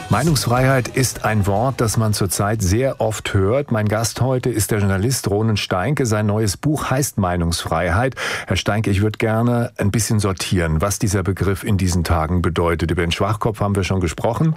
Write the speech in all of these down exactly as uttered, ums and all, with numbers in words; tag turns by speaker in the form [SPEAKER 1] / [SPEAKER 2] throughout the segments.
[SPEAKER 1] Meinungsfreiheit ist ein Wort, das man zurzeit sehr oft hört. Mein Gast heute ist der Journalist Ronen Steinke. Sein neues Buch heißt Meinungsfreiheit. Herr Steinke, ich würde gerne ein bisschen sortieren, was dieser Begriff in diesen Tagen bedeutet. Über den Schwachkopf haben wir schon gesprochen.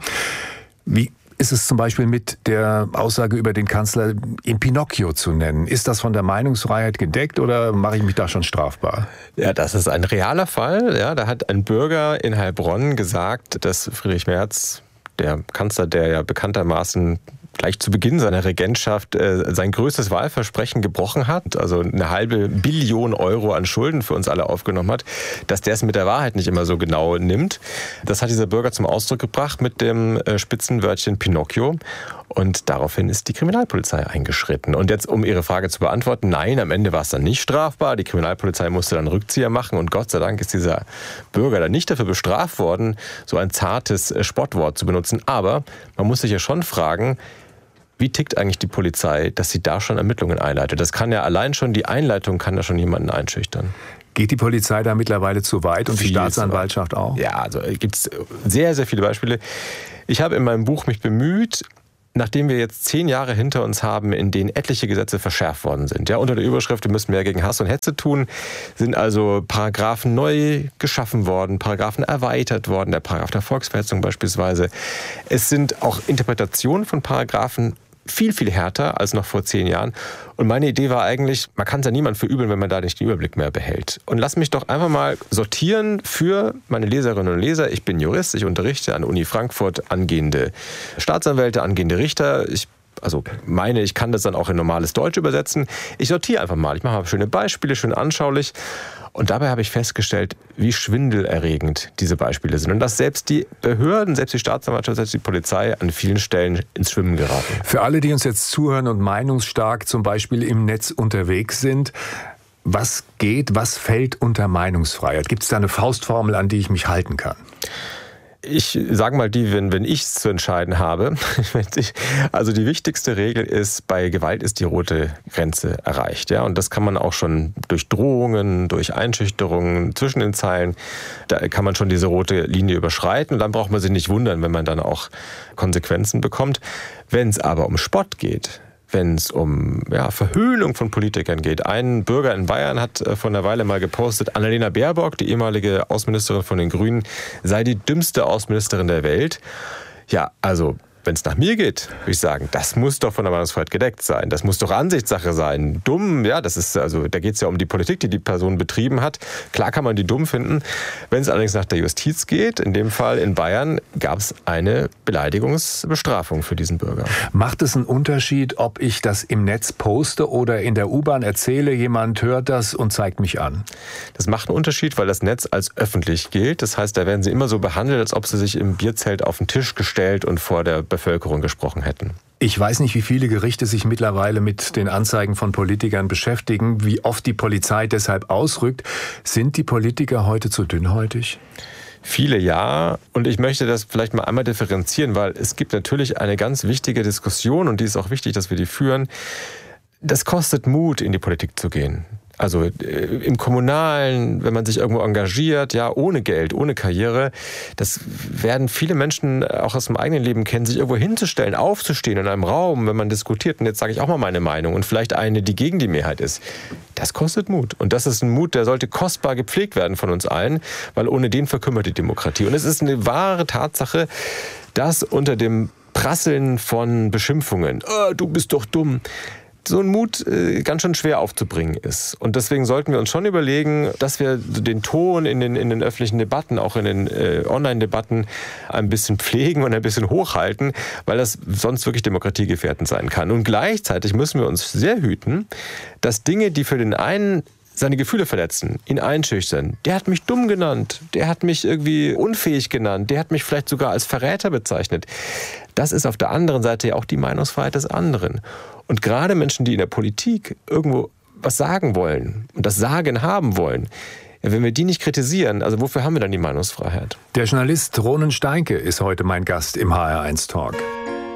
[SPEAKER 1] Wie ist es zum Beispiel mit der Aussage über den Kanzler in Pinocchio zu nennen? Ist das von der Meinungsfreiheit gedeckt oder mache ich mich da schon strafbar?
[SPEAKER 2] Ja, das ist ein realer Fall. Ja, da hat ein Bürger in Heilbronn gesagt, dass Friedrich Merz, der Kanzler, der ja bekanntermaßen gleich zu Beginn seiner Regentschaft äh, sein größtes Wahlversprechen gebrochen hat, also eine halbe Billion Euro an Schulden für uns alle aufgenommen hat, dass der es mit der Wahrheit nicht immer so genau nimmt. Das hat dieser Bürger zum Ausdruck gebracht mit dem äh, Spitzenwörtchen Pinocchio. Und daraufhin ist die Kriminalpolizei eingeschritten. Und jetzt, um Ihre Frage zu beantworten, nein, am Ende war es dann nicht strafbar. Die Kriminalpolizei musste dann Rückzieher machen. Und Gott sei Dank ist dieser Bürger dann nicht dafür bestraft worden, so ein zartes Spottwort zu benutzen. Aber man muss sich ja schon fragen, wie tickt eigentlich die Polizei, dass sie da schon Ermittlungen einleitet? Das kann ja allein schon, die Einleitung kann ja schon jemanden einschüchtern.
[SPEAKER 1] Geht die Polizei da mittlerweile zu weit und die Staatsanwaltschaft auch?
[SPEAKER 2] Ja, also gibt es sehr, sehr viele Beispiele. Ich habe in meinem Buch mich bemüht, nachdem wir jetzt zehn Jahre hinter uns haben, in denen etliche Gesetze verschärft worden sind. Ja, unter der Überschrift, wir müssen mehr gegen Hass und Hetze tun, sind also Paragraphen neu geschaffen worden, Paragraphen erweitert worden, der Paragraph der Volksverhetzung beispielsweise. Es sind auch Interpretationen von Paragraphen viel, viel härter als noch vor zehn Jahren. Und meine Idee war eigentlich, man kann es ja niemand verübeln, wenn man da nicht den Überblick mehr behält. Und lass mich doch einfach mal sortieren für meine Leserinnen und Leser. Ich bin Jurist, ich unterrichte an der Uni Frankfurt angehende Staatsanwälte, angehende Richter. Ich also meine, ich kann das dann auch in normales Deutsch übersetzen. Ich sortiere einfach mal. Ich mache mal schöne Beispiele, schön anschaulich. Und dabei habe ich festgestellt, wie schwindelerregend diese Beispiele sind. Und dass selbst die Behörden, selbst die Staatsanwaltschaft, selbst die Polizei an vielen Stellen ins Schwimmen geraten.
[SPEAKER 1] Für alle, die uns jetzt zuhören und meinungsstark zum Beispiel im Netz unterwegs sind, was geht, was fällt unter Meinungsfreiheit? Gibt es da eine Faustformel, an die ich mich halten kann?
[SPEAKER 2] Ich sage mal die, wenn, wenn ich es zu entscheiden habe. Also die wichtigste Regel ist, bei Gewalt ist die rote Grenze erreicht. Ja? Und das kann man auch schon durch Drohungen, durch Einschüchterungen zwischen den Zeilen, da kann man schon diese rote Linie überschreiten. Und dann braucht man sich nicht wundern, wenn man dann auch Konsequenzen bekommt. Wenn es aber um Spott geht, wenn es um ja, Verhöhnung von Politikern geht. Ein Bürger in Bayern hat vor einer Weile mal gepostet, Annalena Baerbock, die ehemalige Außenministerin von den Grünen, sei die dümmste Außenministerin der Welt. Ja, also wenn es nach mir geht, würde ich sagen, das muss doch von der Meinungsfreiheit gedeckt sein. Das muss doch Ansichtssache sein. Dumm, ja, das ist also, da geht es ja um die Politik, die die Person betrieben hat. Klar kann man die dumm finden. Wenn es allerdings nach der Justiz geht, in dem Fall in Bayern, gab es eine Beleidigungsbestrafung für diesen Bürger.
[SPEAKER 1] Macht es einen Unterschied, ob ich das im Netz poste oder in der U-Bahn erzähle, jemand hört das und zeigt mich an?
[SPEAKER 2] Das macht einen Unterschied, weil das Netz als öffentlich gilt. Das heißt, da werden sie immer so behandelt, als ob sie sich im Bierzelt auf den Tisch gestellt und vor der Bevölkerung gesprochen hätten.
[SPEAKER 1] Ich weiß nicht, wie viele Gerichte sich mittlerweile mit den Anzeigen von Politikern beschäftigen, wie oft die Polizei deshalb ausrückt. Sind die Politiker heute zu dünnhäutig?
[SPEAKER 2] Viele ja. Und ich möchte das vielleicht mal einmal differenzieren, weil es gibt natürlich eine ganz wichtige Diskussion und die ist auch wichtig, dass wir die führen. Das kostet Mut, in die Politik zu gehen. Also im Kommunalen, wenn man sich irgendwo engagiert, ja, ohne Geld, ohne Karriere, das werden viele Menschen auch aus dem eigenen Leben kennen, sich irgendwo hinzustellen, aufzustehen in einem Raum, wenn man diskutiert. Und jetzt sage ich auch mal meine Meinung und vielleicht eine, die gegen die Mehrheit ist. Das kostet Mut. Und das ist ein Mut, der sollte kostbar gepflegt werden von uns allen, weil ohne den verkümmert die Demokratie. Und es ist eine wahre Tatsache, dass unter dem Prasseln von Beschimpfungen, oh, du bist doch dumm, so ein Mut äh, ganz schön schwer aufzubringen ist. Und deswegen sollten wir uns schon überlegen, dass wir den Ton in den, in den öffentlichen Debatten, auch in den äh, Online-Debatten ein bisschen pflegen und ein bisschen hochhalten, weil das sonst wirklich demokratiegefährdend sein kann. Und gleichzeitig müssen wir uns sehr hüten, dass Dinge, die für den einen seine Gefühle verletzen, ihn einschüchtern. Der hat mich dumm genannt, der hat mich irgendwie unfähig genannt, der hat mich vielleicht sogar als Verräter bezeichnet. Das ist auf der anderen Seite ja auch die Meinungsfreiheit des anderen. Und gerade Menschen, die in der Politik irgendwo was sagen wollen und das Sagen haben wollen, ja, wenn wir die nicht kritisieren, also wofür haben wir dann die Meinungsfreiheit?
[SPEAKER 1] Der Journalist Ronen Steinke ist heute mein Gast im H R eins Talk.